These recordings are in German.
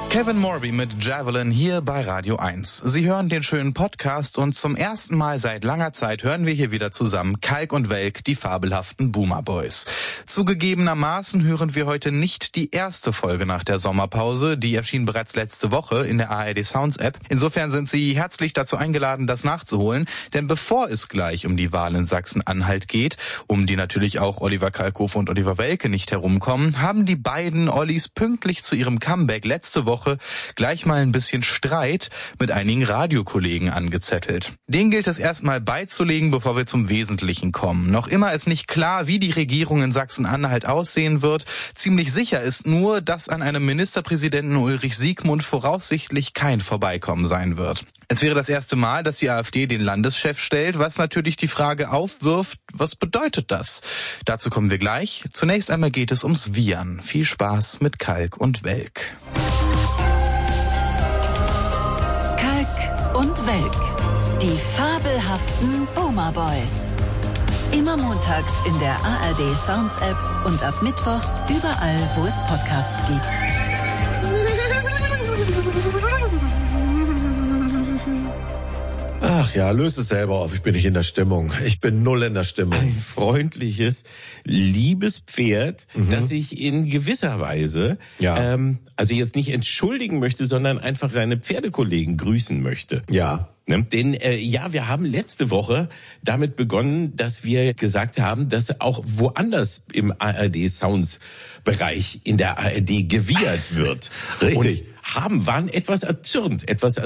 Kevin Morby mit Javelin hier bei Radio 1. Sie hören den schönen Podcast und zum ersten Mal seit langer Zeit hören wir hier wieder zusammen Kalk und Welk, die fabelhaften Boomer Boys. Zugegebenermaßen hören wir heute nicht die erste Folge nach der Sommerpause, die erschien bereits letzte Woche in der ARD Sounds App. Insofern sind Sie herzlich dazu eingeladen, das nachzuholen, denn bevor es gleich um die Wahl in Sachsen-Anhalt geht, um die natürlich auch Oliver Kalkofe und Oliver Welke nicht herumkommen, haben die beiden Ollis pünktlich zu ihrem Comeback letzte Woche gleich mal ein bisschen Streit mit einigen Radiokollegen angezettelt. Den gilt es erstmal beizulegen, bevor wir zum Wesentlichen kommen. Noch immer ist nicht klar, wie die Regierung in Sachsen-Anhalt aussehen wird. Ziemlich sicher ist nur, dass an einem Ministerpräsidenten Ulrich Siegmund voraussichtlich kein Vorbeikommen sein wird. Es wäre das erste Mal, dass die AfD den Landeschef stellt, was natürlich die Frage aufwirft, was bedeutet das? Dazu kommen wir gleich. Zunächst einmal geht es ums Wiehern. Viel Spaß mit Kalk und Welk. Und Welk, die fabelhaften Boomer Boys. Immer montags in der ARD Sounds App und ab Mittwoch überall, wo es Podcasts gibt. Ach ja, löst es selber auf. Ich bin nicht in der Stimmung. Ich bin null in der Stimmung. Ein freundliches, liebes Pferd, das sich in gewisser Weise, also jetzt nicht entschuldigen möchte, sondern einfach seine Pferdekollegen grüßen möchte. Ja. Denn wir haben letzte Woche damit begonnen, dass wir gesagt haben, dass auch woanders im ARD-Sounds-Bereich in der ARD gewiehert wird. Richtig. Waren etwas erzürnt,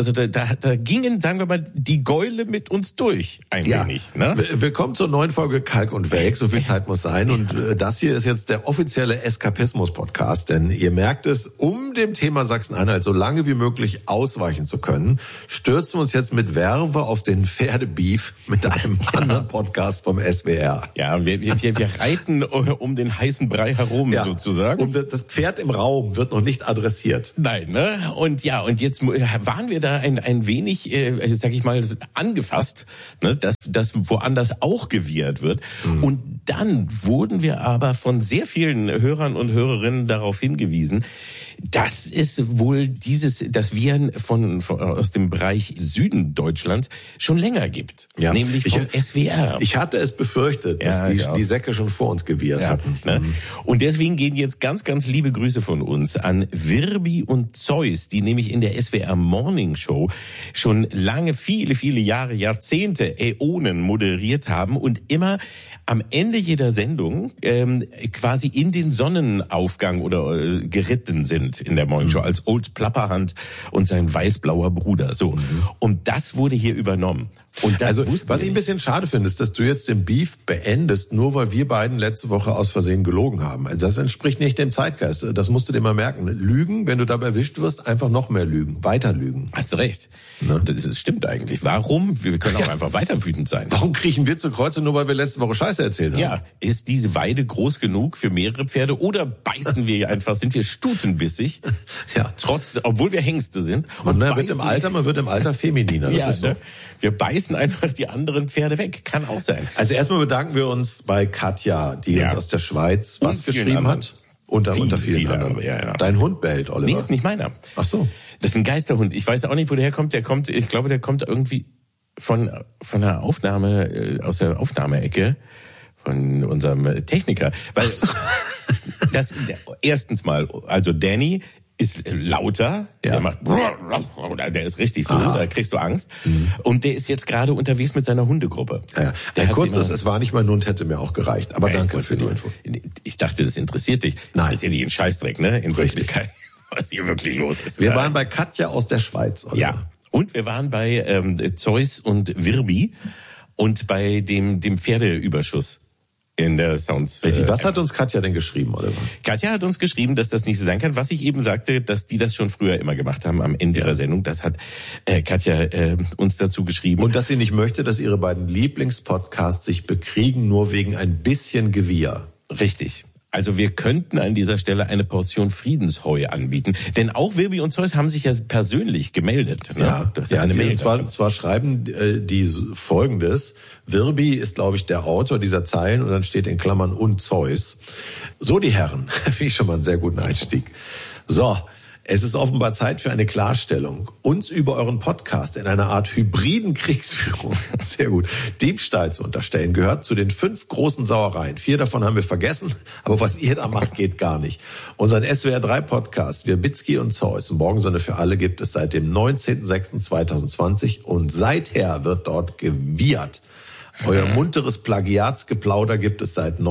da gingen, sagen wir mal, die Gäule mit uns durch, ein wenig. Ne? Willkommen zur neuen Folge Kalk und Welk, so viel Zeit muss sein. Und das hier ist jetzt der offizielle Eskapismus-Podcast, denn ihr merkt es, um dem Thema Sachsen-Anhalt so lange wie möglich ausweichen zu können, stürzen wir uns jetzt mit Werbe auf den Pferdebeef mit einem anderen Podcast vom SWR. Ja, wir reiten um den heißen Brei herum, sozusagen. Und das Pferd im Raum wird noch nicht adressiert. Nein, ne? Und jetzt waren wir da ein wenig, sag ich mal, angefasst, ne? dass woanders auch gewiehert wird. Und dann wurden wir aber von sehr vielen Hörern und Hörerinnen darauf hingewiesen, dass es wohl das Wiehern aus dem Bereich Süden Deutschlands schon länger gibt. Ja. Nämlich vom SWR. Ich hatte es befürchtet, dass die Säcke schon vor uns gewiehert hatten. Ne? Und deswegen gehen jetzt ganz, ganz liebe Grüße von uns an Wirbi und Zeus, die nämlich in der SWR Morning Show schon lange, viele, viele Jahre, Jahrzehnte, Äonen moderiert haben und immer am Ende jeder Sendung quasi in den Sonnenaufgang oder geritten sind in der Morning Show als Old Plapperhand und sein weißblauer Bruder. So. Und das wurde hier übernommen. Und das was ich ein bisschen schade finde, ist, dass du jetzt den Beef beendest, nur weil wir beiden letzte Woche aus Versehen gelogen haben. Also das entspricht nicht dem Zeitgeist. Das musst du dir mal merken. Lügen, wenn du dabei erwischt wirst, einfach noch mehr lügen. Weiter lügen. Hast du recht. Ne? Das stimmt eigentlich. Warum? Wir können auch einfach weiter wütend sein. Warum kriechen wir zu Kreuze, nur weil wir letzte Woche Scheiße erzählt haben? Ja, ist diese Weide groß genug für mehrere Pferde oder beißen wir einfach, sind wir stutenbissig? Ja. Obwohl wir Hengste sind. Und man wird im Alter femininer. Das ist so. Wir beißen einfach die anderen Pferde weg. Kann auch sein. Also erstmal bedanken wir uns bei Katja, die uns aus der Schweiz was geschrieben hat. Unter vielen anderen. Ja. Dein Hund bellt, Oliver. Nee, ist nicht meiner. Ach so. Das ist ein Geisterhund. Ich weiß auch nicht, wo der herkommt. Ich glaube, der kommt irgendwie von einer Aufnahme, aus der Aufnahmeecke von unserem Techniker. Weil erstens mal, also Danny ist lauter, der macht, der ist richtig so, da kriegst du Angst. Und der ist jetzt gerade unterwegs mit seiner Hundegruppe. Ja. Es war nicht mein Hund, hätte mir auch gereicht. Aber danke für die Info. Ich dachte, das interessiert dich. Nein. Das ist ja nicht ein Scheißdreck, ne? In Wirklichkeit, was hier wirklich los ist. Wir waren bei Katja aus der Schweiz, oder? Ja. Und wir waren bei Zeus und Wirbi und bei dem Pferdeüberschuss in der Sounds. Richtig. Was hat uns Katja denn geschrieben, Oliver? Katja hat uns geschrieben, dass das nicht so sein kann. Was ich eben sagte, dass die das schon früher immer gemacht haben am Ende ihrer Sendung, das hat Katja uns dazu geschrieben. Und dass sie nicht möchte, dass ihre beiden Lieblingspodcasts sich bekriegen, nur wegen ein bisschen Gewieher. Richtig. Also wir könnten an dieser Stelle eine Portion Friedensheu anbieten. Denn auch Wirbi und Zeus haben sich ja persönlich gemeldet. Ne? Ja, das ist eine Mail. Zwar schreiben die Folgendes. Wirbi ist, glaube ich, der Autor dieser Zeilen und dann steht in Klammern und Zeus. So, die Herren. Finde ich schon mal einen sehr guten Einstieg. So. Es ist offenbar Zeit für eine Klarstellung. Uns über euren Podcast in einer Art hybriden Kriegsführung, sehr gut, Diebstahl zu unterstellen, gehört zu den 5 großen Sauereien. 4 davon haben wir vergessen, aber was ihr da macht, geht gar nicht. Unseren SWR3-Podcast, Wirbicki und Zeus, Morgensonne für alle, gibt es seit dem 19.06.2020 und seither wird dort gewiehert. Euer munteres Plagiatsgeplauder gibt es seit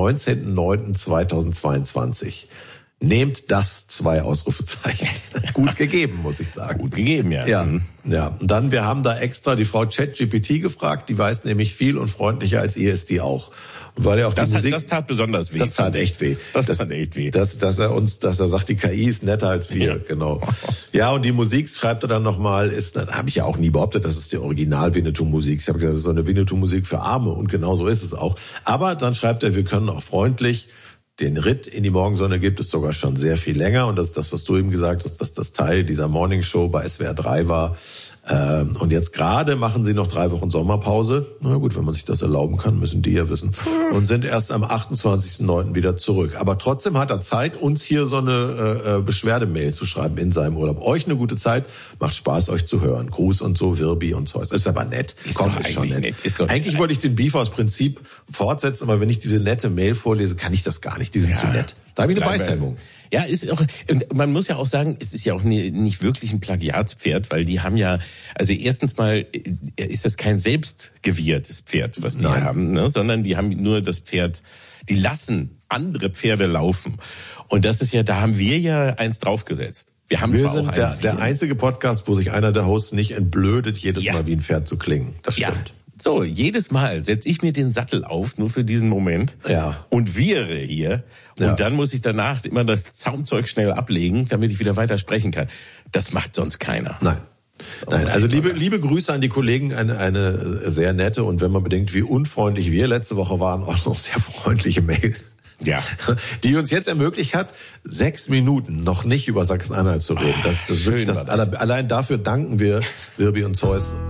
19.09.2022. Nehmt das 2 Ausrufezeichen. Gut gegeben, muss ich sagen. Gut gegeben, ja. Ja. Und dann, wir haben da extra die Frau ChatGPT gefragt, die weiß nämlich viel und freundlicher als ihr ist die auch. Und weil ja auch das Musik, das tat besonders weh. Das tat echt weh. Das tat echt weh. Dass er sagt, die KI ist netter als wir, genau. Ja, und die Musik, schreibt er dann nochmal, habe ich ja auch nie behauptet, das ist die Original-Winnetou-Musik. Ich habe gesagt, das ist so eine Winnetou-Musik für Arme und genau so ist es auch. Aber dann schreibt er, wir können auch freundlich. Den Ritt in die Morgensonne gibt es sogar schon sehr viel länger. Und das ist das, was du eben gesagt hast, dass das Teil dieser Morning Show bei SWR 3 war. Und jetzt gerade machen sie noch 3 Wochen Sommerpause. Na gut, wenn man sich das erlauben kann, müssen die ja wissen. Und sind erst am 28.09. wieder zurück. Aber trotzdem hat er Zeit, uns hier so eine Beschwerdemail zu schreiben in seinem Urlaub. Euch eine gute Zeit, macht Spaß, euch zu hören. Gruß und so, Wirbi und Zeus. Ist aber nett. Ist schon nett. Eigentlich wollte ich den Beef aus Prinzip fortsetzen, aber wenn ich diese nette Mail vorlese, kann ich das gar nicht. Die sind zu nett. Da habe ich eine Beißhemmung. Ja, ist auch, und man muss ja auch sagen, es ist ja auch nicht wirklich ein Plagiatspferd, weil die haben ja, also erstens mal ist das kein selbstgewiehertes Pferd, was die haben, ne, sondern die haben nur das Pferd, die lassen andere Pferde laufen. Und das ist ja, da haben wir ja eins draufgesetzt. Wir sind der einzige Podcast, wo sich einer der Hosts nicht entblödet, jedes Mal wie ein Pferd zu klingen. Das stimmt. Ja. So, jedes Mal setze ich mir den Sattel auf, nur für diesen Moment, und wiehre hier. Und dann muss ich danach immer das Zaumzeug schnell ablegen, damit ich wieder weiter sprechen kann. Das macht sonst keiner. Nein, also liebe Grüße an die Kollegen, eine sehr nette und wenn man bedenkt, wie unfreundlich wir letzte Woche waren, auch noch sehr freundliche Mail. Ja. Die uns jetzt ermöglicht hat, 6 Minuten noch nicht über Sachsen-Anhalt zu reden. Das ist wirklich allein dafür danken wir Wirbi und Zeus.